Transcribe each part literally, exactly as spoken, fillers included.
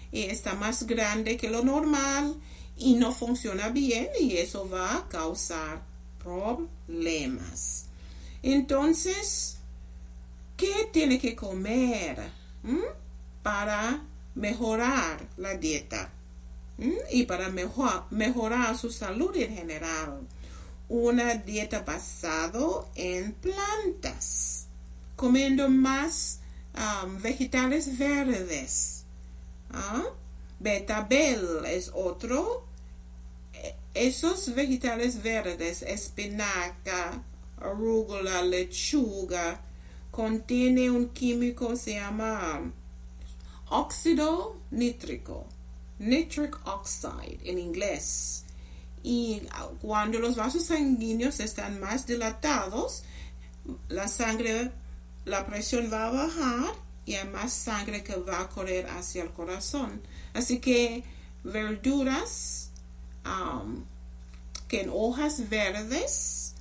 y está más grande que lo normal y no funciona bien y eso va a causar problemas. Entonces, ¿qué tiene que comer ¿m? para mejorar la dieta ¿m? y para mejor, mejorar su salud en general? Una dieta basada en plantas, comiendo más um, vegetales verdes. ¿Ah? Betabel es otro. Esos vegetales verdes, espinaca, arúgula, lechuga, contiene un químico que se llama óxido nítrico, nitric oxide en inglés. Y cuando los vasos sanguíneos están más dilatados, la sangre, la presión va a bajar y hay más sangre que va a correr hacia el corazón. Así que verduras um, que en hojas verdes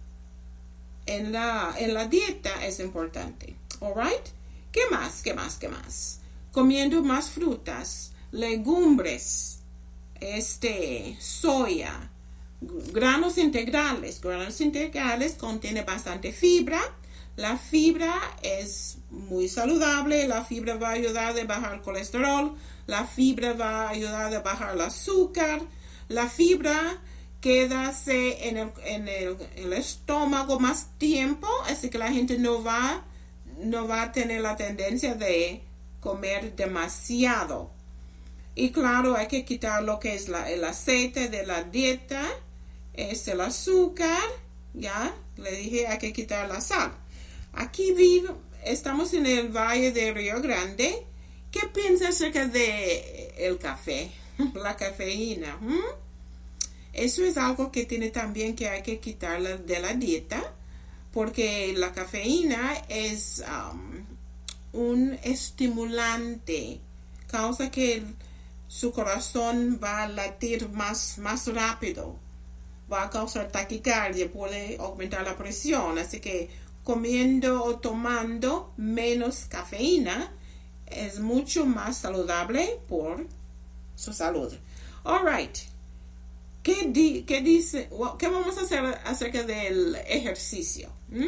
en la, en la dieta es importante. Alright? ¿Qué más? ¿Qué más? ¿Qué más? Comiendo más frutas, legumbres, este, soya, granos integrales. Granos integrales contiene bastante fibra. La fibra es muy saludable. La fibra va a ayudar a bajar el colesterol. La fibra va a ayudar a bajar el azúcar. La fibra quédase en el, en el, el estómago más tiempo, así que la gente no va, no va a tener la tendencia de comer demasiado. Y claro, hay que quitar lo que es la, el aceite de la dieta, es el azúcar, ya, le dije, hay que quitar la sal. Aquí vivo, estamos en el Valle de Río Grande. ¿Qué piensa acerca de el café? La cafeína. ¿hmm? Eso es algo que tiene también que hay que quitar de la dieta, porque la cafeína es um, un estimulante, causa que el, su corazón va a latir más, más rápido, va a causar taquicardia, puede aumentar la presión, así que comiendo o tomando menos cafeína es mucho más saludable por su salud. Alright, ¿qué, di, qué dice? ¿Qué vamos a hacer acerca del ejercicio? ¿Mm?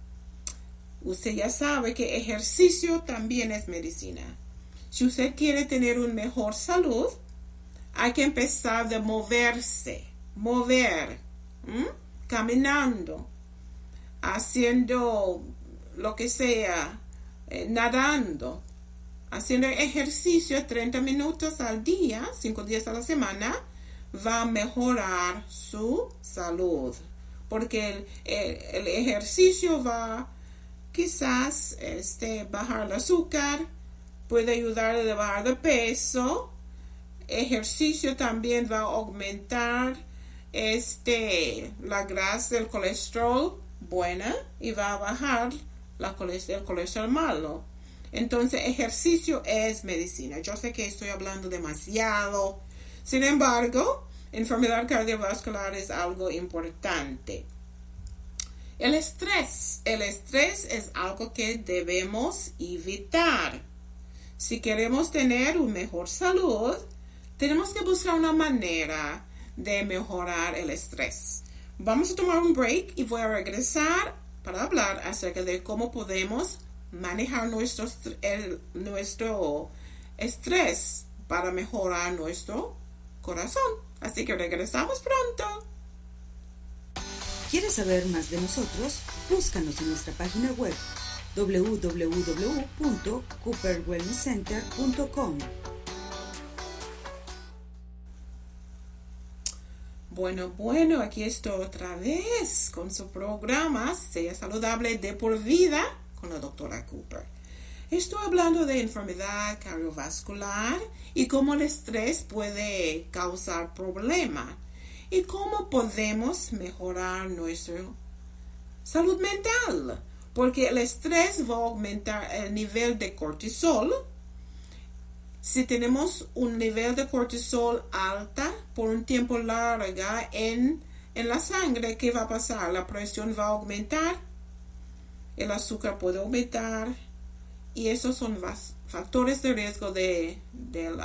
Usted ya sabe que ejercicio también es medicina. Si usted quiere tener una mejor salud, hay que empezar de moverse, mover, ¿m? caminando, haciendo lo que sea, eh, nadando, haciendo ejercicio treinta minutos al día, cinco días a la semana, va a mejorar su salud. Porque el, el, el ejercicio va quizás este, bajar el azúcar, puede ayudar a bajar de peso. Ejercicio también va a aumentar este, la grasa, el colesterol buena y va a bajar la colesterol, el colesterol malo. Entonces, ejercicio es medicina. Yo sé que estoy hablando demasiado. Sin embargo, enfermedad cardiovascular es algo importante. El estrés. El estrés es algo que debemos evitar. Si queremos tener una mejor salud, tenemos que buscar una manera de mejorar el estrés. Vamos a tomar un break y voy a regresar para hablar acerca de cómo podemos manejar nuestro, el, nuestro estrés para mejorar nuestro corazón. Así que regresamos pronto. ¿Quieres saber más de nosotros? Búscanos en nuestra página web doble u doble u doble u punto cooper wellness center punto com. Bueno, bueno, aquí estoy otra vez con su programa Sea Saludable de por Vida con la doctora Cooper. Estoy hablando de enfermedad cardiovascular y cómo el estrés puede causar problemas y cómo podemos mejorar nuestra salud mental, porque el estrés va a aumentar el nivel de cortisol. Si tenemos un nivel de cortisol alta por un tiempo largo en, en la sangre, ¿qué va a pasar? La presión va a aumentar, el azúcar puede aumentar, y esos son factores de riesgo de, de la